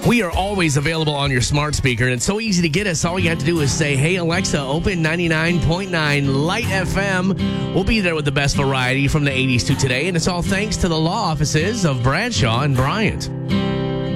We are always available on your smart speaker, and it's so easy to get us. All you have to do is say, hey, Alexa, open 99.9 Light FM. We'll be there with the best variety from the 80s to today, and it's all thanks to the law offices of Bradshaw and Bryant.